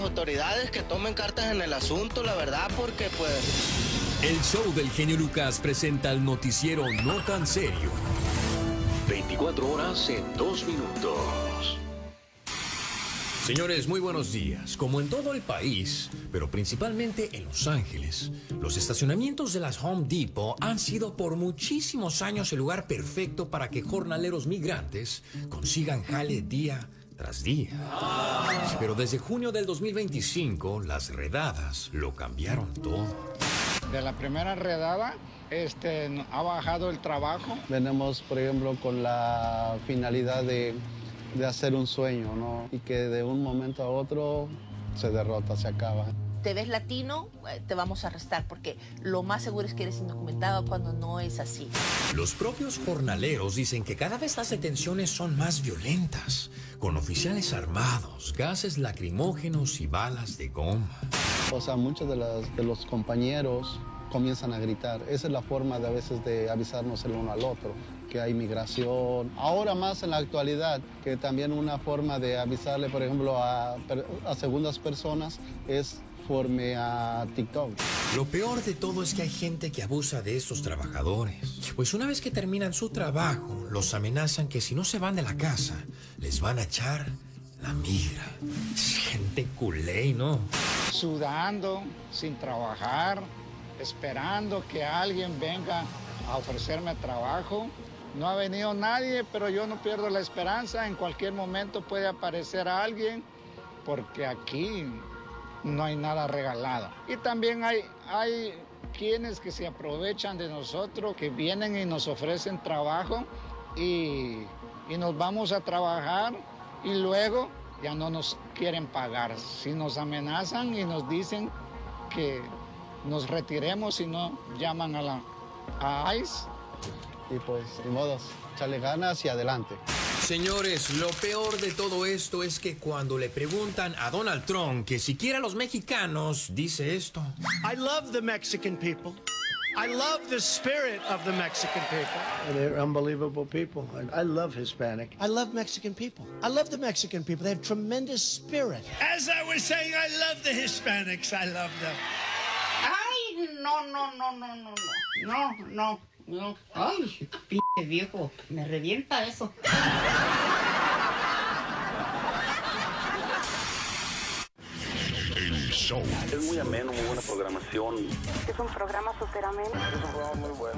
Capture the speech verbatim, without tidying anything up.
autoridades que tomen cartas en el asunto, la verdad, porque pues... El show del genio Lucas presenta el noticiero No Tan Serio. veinticuatro horas en dos minutos. Señores, muy buenos días. Como en todo el país, pero principalmente en Los Ángeles, los estacionamientos de las Home Depot han sido por muchísimos años el lugar perfecto para que jornaleros migrantes consigan jale día tras día. Pero desde junio del dos mil veinticinco, las redadas lo cambiaron todo. De la primera redada, este, ha bajado el trabajo. Venimos, por ejemplo, con la finalidad de, de hacer un sueño, ¿no? Y que de un momento a otro se derrota, se acaba. Te ves latino, te vamos a arrestar, porque lo más seguro es que eres indocumentado cuando no es así. Los propios jornaleros dicen que cada vez las detenciones son más violentas, con oficiales armados, gases lacrimógenos y balas de goma. O sea, muchos de, las, de los compañeros comienzan a gritar. Esa es la forma de a veces de avisarnos el uno al otro, que hay migración. Ahora más en la actualidad, que también una forma de avisarle, por ejemplo, a, a segundas personas es conforme a TikTok. Lo peor de todo es que hay gente que abusa de estos trabajadores. Pues una vez que terminan su trabajo, los amenazan que si no se van de la casa, les van a echar la migra. Es gente culé, ¿no? Sudando, sin trabajar, esperando que alguien venga a ofrecerme trabajo. No ha venido nadie, pero yo no pierdo la esperanza. En cualquier momento puede aparecer alguien, porque aquí no hay nada regalado. Y también hay, hay quienes que se aprovechan de nosotros, que vienen y nos ofrecen trabajo y, y nos vamos a trabajar y luego ya no nos quieren pagar. Si nos amenazan y nos dicen que nos retiremos si no llaman a la a ICE. Y pues, de modos, echarle ganas y adelante. Señores, lo peor de todo esto es que cuando le preguntan a Donald Trump que si quiere a los mexicanos, dice esto. I love the Mexican people. I love the spirit of the Mexican people. They're unbelievable people. I, I love Hispanic. I love Mexican people. I love the Mexican people. They have tremendous spirit. As I was saying, I love the Hispanics. I love them. Ay, no, no, no, no, no, no, no, no. No. Ay, pinche viejo, me revienta eso. El show. Es muy ameno, muy buena programación. Es un programa súper ameno. Es un programa muy bueno.